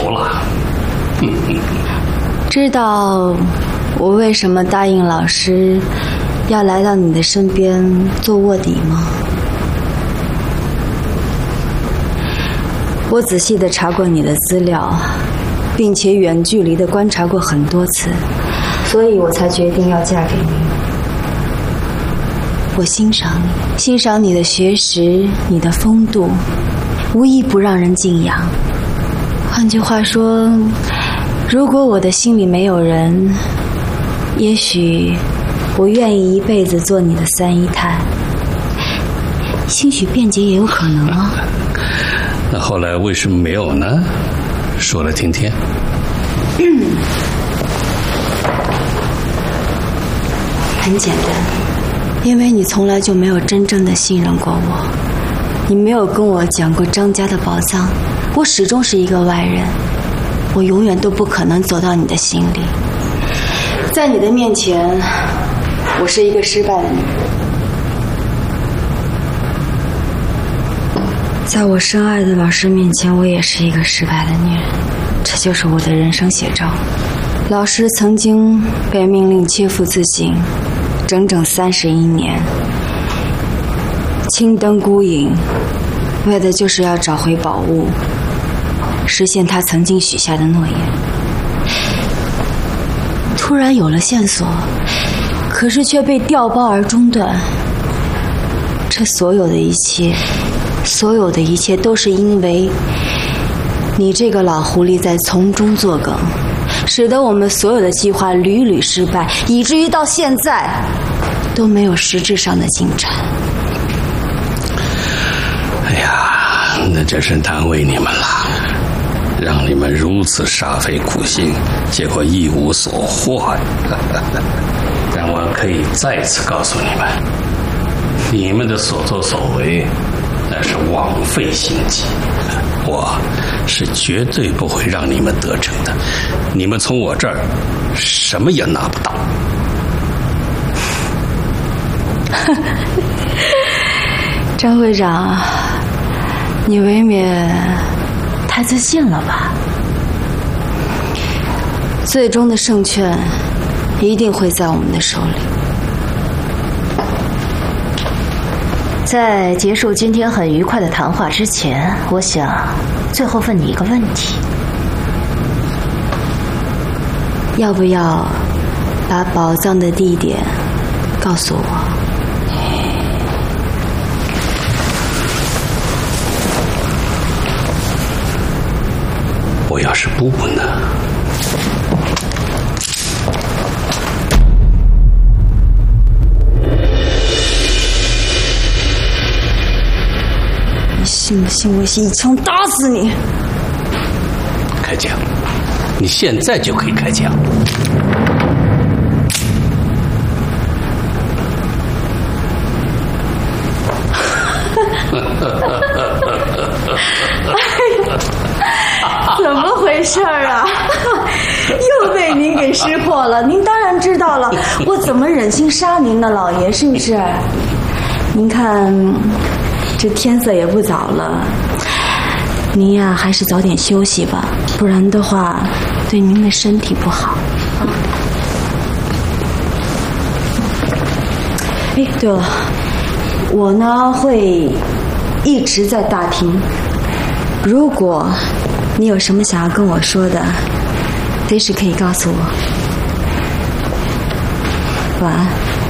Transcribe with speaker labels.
Speaker 1: 了。
Speaker 2: 知道我为什么答应老师要来到你的身边做卧底吗？我仔细地查过你的资料，并且远距离地观察过很多次，所以我才决定要嫁给你。我欣赏你，欣赏你的学识，你的风度，无一不让人敬仰。换句话说，如果我的心里没有人，也许我愿意一辈子做你的三姨太。兴许便捷也有可能啊。
Speaker 1: 那后来为什么没有呢？说来听听。
Speaker 2: 很简单，因为你从来就没有真正的信任过我，你没有跟我讲过张家的宝藏，我始终是一个外人，我永远都不可能走到你的心里。在你的面前，我是一个失败的女人。在我深爱的老师面前，我也是一个失败的女人，这就是我的人生写照。老师曾经被命令切腹自尽，整整31年，青灯孤影，为的就是要找回宝物，实现他曾经许下的诺言。突然有了线索，可是却被调包而中断。这所有的一切都是因为你这个老狐狸在从中作梗，使得我们所有的计划屡屡失败，以至于到现在都没有实质上的进展。
Speaker 1: 哎呀，那真是难为你们了，让你们如此煞费苦心，结果一无所获。但我可以再次告诉你们，你们的所作所为那是枉费心机，我是绝对不会让你们得逞的，你们从我这儿什么也拿不到。
Speaker 2: 张会长，你未免太自信了吧？最终的胜券一定会在我们的手里。
Speaker 3: 在结束今天很愉快的谈话之前，我想最后问你一个问题：
Speaker 2: 要不要把宝藏的地点告诉我？
Speaker 1: 我要是不呢？
Speaker 2: 你信不信我一枪打死你？
Speaker 1: 开枪！你现在就可以开枪。
Speaker 2: 怎么回事啊？又被您给识破了。您当然知道了，我怎么忍心杀您呢，老爷？是不是？您看，这天色也不早了，您呀还是早点休息吧，不然的话对您的身体不好。哎，对了，我呢会一直在大厅，如果你有什么想要跟我说的，随时可以告诉我。晚安。